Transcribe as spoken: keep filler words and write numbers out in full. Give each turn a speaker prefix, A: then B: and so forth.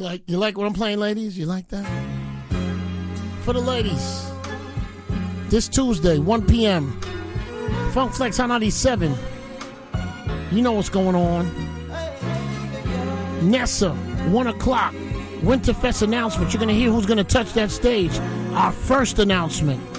A: like you like what I'm playing, ladies? You like that? For the ladies, this Tuesday, one p.m., Funk Flex on ninety-seven. You know what's going on. Nessa, one o'clock, Winterfest announcement. You're going to hear who's going to touch that stage. Our first announcement.